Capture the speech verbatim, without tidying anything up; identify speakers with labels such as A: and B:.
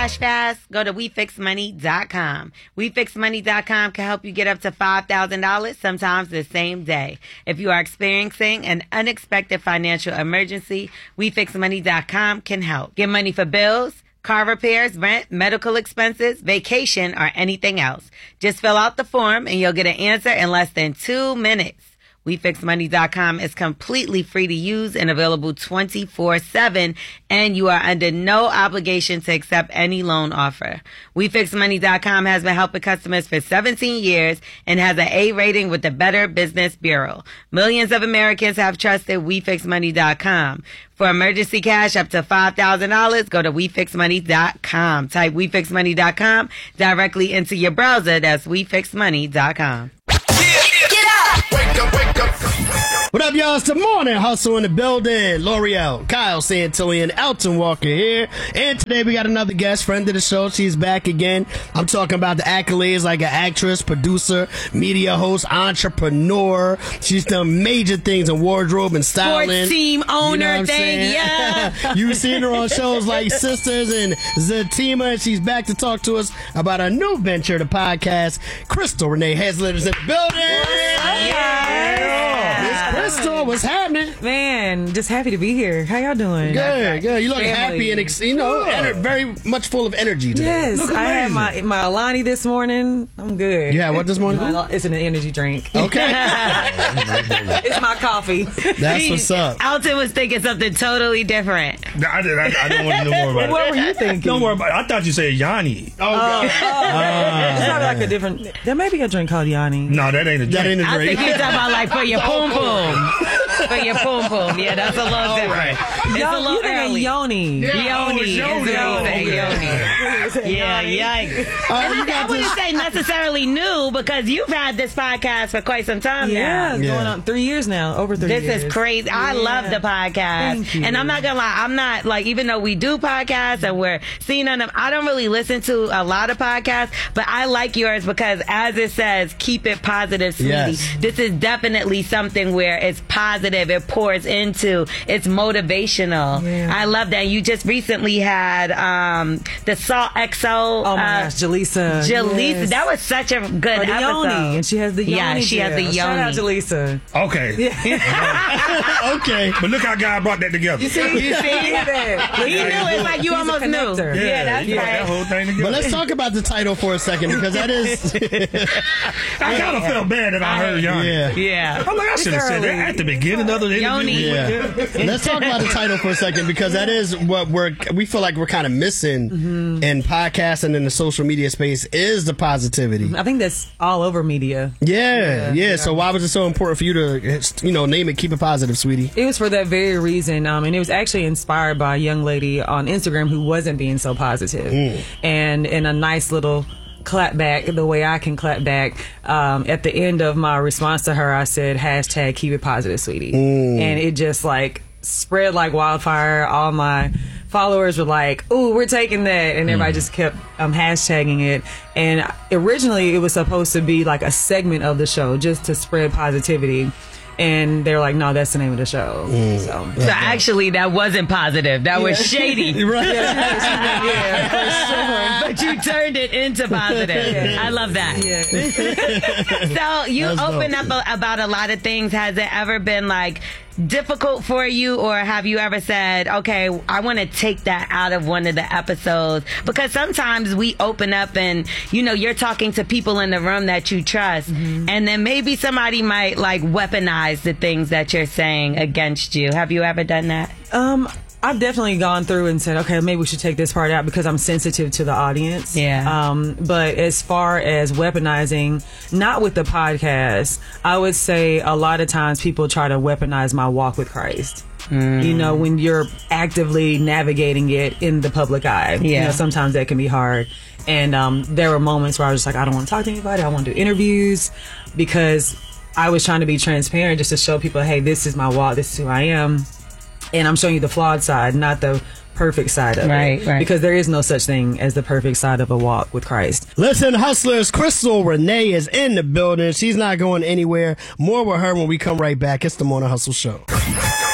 A: cash fast? Go to we fix money dot com. we fix money dot com can help you get up to five thousand dollars, sometimes the same day. If you are experiencing an unexpected financial emergency, we fix money dot com can help. Get money for bills, car repairs, rent, medical expenses, vacation, or anything else. Just fill out the form and you'll get an answer in less than two minutes. we fix money dot com is completely free to use and available twenty-four seven, and you are under no obligation to accept any loan offer. we fix money dot com has been helping customers for seventeen years and has an A rating with the Better Business Bureau. Millions of Americans have trusted we fix money dot com. For emergency cash up to five thousand dollars, go to we fix money dot com. Type we fix money dot com directly into your browser. That's we fix money dot com.
B: What up, y'all? It's the Morning Hustle in the building. L'Oreal, Kyle Santillan, Elton Walker here. And today we got another guest, friend of the show. She's back again. I'm talking about the accolades like an actress, producer, media host, entrepreneur. She's done major things in wardrobe and styling.
A: Sports team owner,
B: you know what I'm
A: thing, yeah.
B: You've seen her on shows like Sisters and Zatima, and she's back to talk to us about a new venture, the podcast. Crystal Renee Hazlitt is in the building.
A: Yeah.
B: Crystal, what's happening?
C: Man, just happy to be here. How y'all doing?
B: Good, good. You look
C: Family.
B: happy and ex- you know, ener- very much full of energy today.
C: Yes,
B: Look
C: I had
B: amazing.
C: my my Alani this morning. I'm good.
B: You had what this morning?
C: My- It's an energy drink.
B: Okay.
C: It's my coffee.
B: That's what's up.
A: Alton was thinking something totally different.
D: No, I, did, I, I don't want to know more about it.
C: What were you thinking?
D: Don't worry about it. I thought you said Yanni.
B: Oh, God.
C: It's probably like a different. There may be a drink called Yanni.
D: No, that ain't a drink.
B: That ain't a
A: I
B: drink.
A: think you're talking about like for your poom poom. For your poom poom. Yeah, that's a little different. It's
C: Yo,
A: a
C: you
A: little
C: think
A: early.
C: Yoni.
A: Yoni.
D: Oh,
A: is
D: Yoni.
A: what they say,
D: Oh,
A: Yoni. Yeah, yikes.
B: Uh,
A: And
B: you
A: I, I
B: got
A: wouldn't
B: this-
A: say necessarily new because you've had this podcast for quite some time
C: Yeah,
A: now.
C: it's
B: Yeah.
C: going on three years now. Over three
A: This
C: years.
A: is crazy. I
C: Yeah.
A: love the podcast.
C: Thank you.
A: And I'm not going to lie. I'm not like, even though we do podcasts and we're seeing on them, I don't really listen to a lot of podcasts, but I like yours because as it says, keep it positive, sweetie.
B: Yes.
A: This is definitely something where it's positive. It pours into, it's motivational.
C: Yeah.
A: I love that. You just recently had um, the Salt X O.
C: Oh my
A: uh,
C: gosh, Jaleesa.
A: Jaleesa.
C: Yes.
A: That was such a good
C: Or the
A: episode.
C: Yoni, and she has the Yoni.
A: Yeah, she has the
C: gel. Shout out
A: Yoni.
C: Jaleesa.
D: Okay.
B: Okay.
D: But look how God brought that together.
C: You see, you see that?
A: He knew. It's like you
C: He's a
A: almost knew.
C: connector.
D: Yeah,
A: Yeah, that's
D: he brought that
A: right.
D: whole thing together.
B: But let's talk about the title for a second because that is.
D: I kind of felt bad that I heard Yanni.
B: Yeah.
A: Yeah.
D: I'm like, I should have said that
C: early.
D: at the beginning of the interview.
A: Yoni.
B: Yeah. Let's talk about the title for a second because that is what we're we feel like we're kind of missing
C: Mm-hmm.
B: in podcasts and in the social media space is the positivity.
C: I think that's all over media.
B: Yeah, yeah.
C: Yeah.
B: So why was it so important for you to, you know, name it Keep It Positive, sweetie?
C: It was for that very reason, um, and it was actually inspired by a young lady on Instagram who wasn't being so positive.
B: Mm.
C: And in a nice little clap back, the way I can clap back, um, at the end of my response to her, I said, hashtag keep it positive, sweetie.
B: Mm.
C: And it just like spread like wildfire. All my followers were like, ooh, we're taking that. And everybody just kept um, hashtagging it. And originally it was supposed to be like a segment of the show just to spread positivity. And they're like, no, that's the name of the show. So,
A: So actually, that wasn't positive. That was shady.
B: Right.
C: yeah, for sure.
A: But you turned it into positive. I love that.
C: Yeah.
A: So you
B: That's
A: open
B: dope.
A: up a, about a lot of things. Has it ever been like difficult for you, or have you ever said, okay, I want to take that out of one of the episodes? Because sometimes we open up and, you know, you're talking to people in the room that you trust, and then maybe somebody might like weaponize the things that you're saying against you. Have you ever done that?
C: Um, I've definitely gone through and said, okay, maybe we should take this part out because I'm sensitive to the audience.
A: Yeah.
C: Um, but as far as weaponizing, not with the podcast, I would say a lot of times people try to weaponize my walk with Christ. Mm. You know, when you're actively navigating it in the public eye.
A: Yeah.
C: You know, sometimes that can be hard. And um, there were moments where I was just like, I don't want to talk to anybody. I want to do interviews because I was trying to be transparent just to show people, hey, this is my walk. This is who I am. And I'm showing you the flawed side, not the perfect side of
A: Right,
C: it.
A: right.
C: Because there is no such thing as the perfect side of a walk with Christ.
B: Listen, hustlers, Crystal Renee is in the building. She's not going anywhere. More with her when we come right back. It's the Morning Hustle Show.